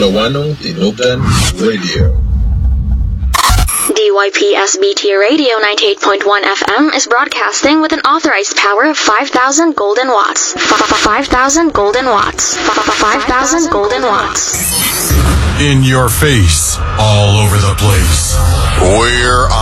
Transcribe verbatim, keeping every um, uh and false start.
Lawano Tinubdan Radio. D Y P S B T Radio ninety-eight point one F M is broadcasting with an authorized power of five thousand golden watts. five thousand golden watts. five thousand golden watts. In your face, all over the place. We're